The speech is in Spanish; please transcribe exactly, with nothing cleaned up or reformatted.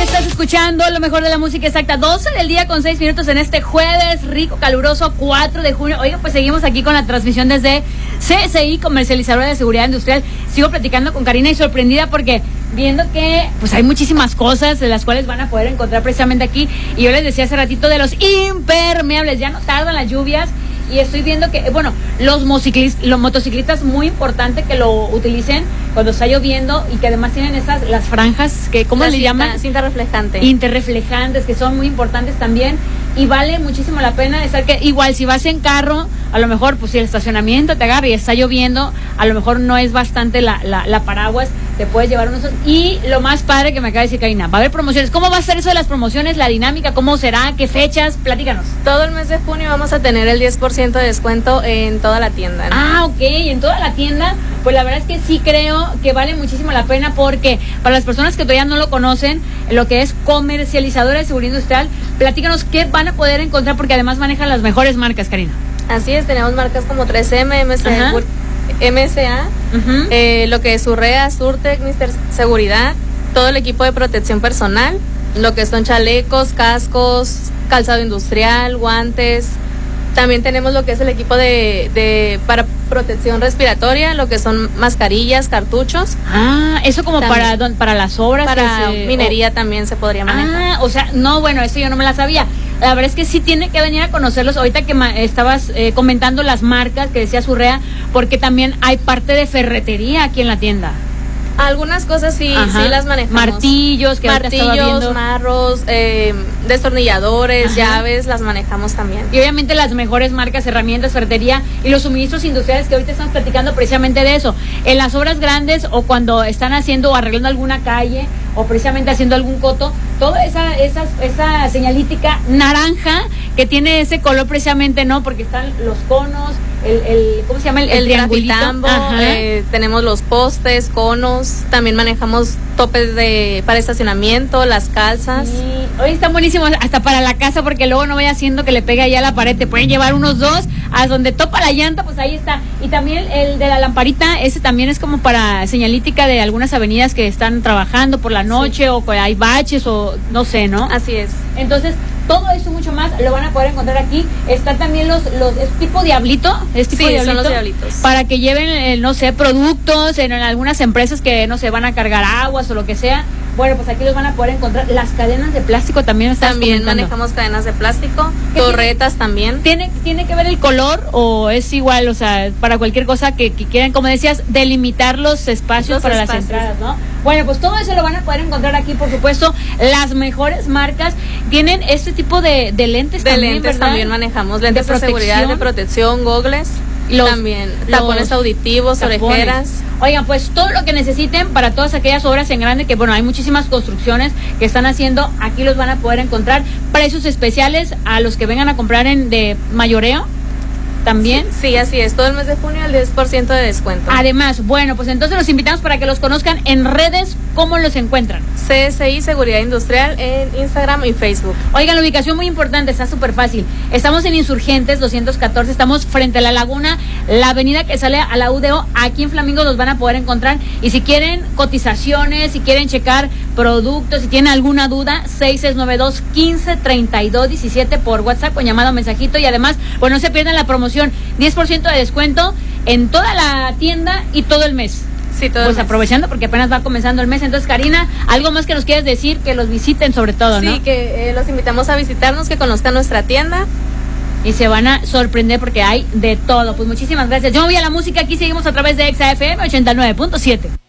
Estás escuchando lo mejor de la música exacta, doce del día con seis minutos en este jueves rico, caluroso, cuatro de junio. Oigan, pues seguimos aquí con la transmisión desde C S I, Comercializadora de Seguridad Industrial. Sigo platicando con Karina y sorprendida porque viendo que pues hay muchísimas cosas de las cuales van a poder encontrar precisamente aquí. Y yo les decía hace ratito de los impermeables, ya no tardan las lluvias. Y estoy viendo que, bueno, los, los motociclistas, muy importante que lo utilicen cuando está lloviendo y que además tienen esas, las franjas, que ¿cómo la le cinta, llaman? Cinta reflejante. Interreflejantes, que son muy importantes también. Y vale muchísimo la pena estar que, igual si vas en carro, a lo mejor, pues si el estacionamiento te agarra y está lloviendo, a lo mejor no es bastante la, la, la paraguas, te puedes llevar unos. Y lo más padre que me acaba de decir Karina, va a haber promociones. ¿Cómo va a ser eso de las promociones? ¿La dinámica? ¿Cómo será? ¿Qué fechas? Platícanos. Todo el mes de junio vamos a tener el diez por ciento de descuento en toda la tienda, ¿no? Ah, ok, en toda la tienda. Pues la verdad es que sí creo que vale muchísimo la pena porque para las personas que todavía no lo conocen, lo que es Comercializadora de Seguridad Industrial, platícanos qué van a poder encontrar porque además manejan las mejores marcas, Karina. Así es, tenemos marcas como tres eme, M S A, M S A, uh-huh. eh, lo que es Urrea, Surtec, míster Seguridad, todo el equipo de protección personal, lo que son chalecos, cascos, calzado industrial, guantes. También tenemos lo que es el equipo de, de para protección respiratoria, lo que son mascarillas, cartuchos. Ah, eso como para para las obras. Para ese, minería o... también se podría manejar. Ah, o sea, no, bueno, eso yo no me la sabía. La verdad es que sí tiene que venir a conocerlos. Ahorita que ma- estabas eh, comentando las marcas que decía Urrea, porque también hay parte de ferretería aquí en la tienda. Algunas cosas sí, Ajá. sí las manejamos. Martillos, que Martillos, marros, eh, destornilladores, Ajá. llaves, las manejamos también. Y obviamente las mejores marcas, herramientas, ferretería y los suministros industriales que ahorita estamos platicando precisamente de eso. En las obras grandes o cuando están haciendo o arreglando alguna calle o precisamente haciendo algún coto, toda esa, esa, esa señalítica naranja que tiene ese color precisamente, ¿no? Porque están los conos, el, el ¿cómo se llama? El, el, el grafitambo, eh, tenemos los postes, conos, también manejamos topes de para estacionamiento, las calzas. Sí. Hoy están buenísimos hasta para la casa porque luego no vaya haciendo que le pegue ahí a la pared, te pueden llevar unos dos a donde topa la llanta, pues ahí está. Y también el de la lamparita, ese también es como para señalítica de algunas avenidas que están trabajando por la noche sí. o que hay baches o no sé, ¿no? Así es. Entonces, todo eso mucho más lo van a poder encontrar aquí. Están también los, los es tipo diablito, es tipo sí, diablito, son los diablitos. Para que lleven, eh, no sé, productos en, en algunas empresas que, no sé, van a cargar aguas o lo que sea. Bueno, pues aquí los van a poder encontrar. Las cadenas de plástico también están También manejamos cadenas de plástico, torretas tiene, también. ¿Tiene tiene que ver el color o es igual? O sea, para cualquier cosa que, que quieran, como decías, delimitar los espacios los para espacios. Las entradas, ¿no? Bueno, pues todo eso lo van a poder encontrar aquí, por supuesto. Las mejores marcas tienen este tipo de, de lentes de también, lentes ¿verdad? También manejamos lentes de, de seguridad, de protección, gogles. Los, también tapones los auditivos, tapones. Orejeras. Oigan, pues todo lo que necesiten para todas aquellas obras en grande, que bueno, hay muchísimas construcciones que están haciendo, aquí los van a poder encontrar. Precios especiales a los que vengan a comprar en de mayoreo también. Sí, sí, así es, todo el mes de junio el diez por ciento de descuento. Además, bueno, pues entonces los invitamos para que los conozcan en redes. ¿Cómo los encuentran? C S I Seguridad Industrial en Instagram y Facebook. Oigan, la ubicación muy importante, está súper fácil. Estamos en Insurgentes doscientos catorce, estamos frente a la laguna, la avenida que sale a la U D O, aquí en Flamingo los van a poder encontrar. Y si quieren cotizaciones, si quieren checar productos, si tienen alguna duda, seis seis nueve dos, uno cinco, tres dos uno siete por WhatsApp con llamada o mensajito. Y además, pues no se pierdan la promoción, diez por ciento de descuento en toda la tienda y todo el mes. Sí, todo pues aprovechando porque apenas va comenzando el mes. Entonces, Karina, algo más que nos quieres decir, que los visiten sobre todo, sí, ¿no? Sí, que eh, los invitamos a visitarnos, que conozcan nuestra tienda. Y se van a sorprender porque hay de todo. Pues muchísimas gracias. Yo me voy a la música, aquí seguimos a través de Exa F M ochenta y nueve punto siete.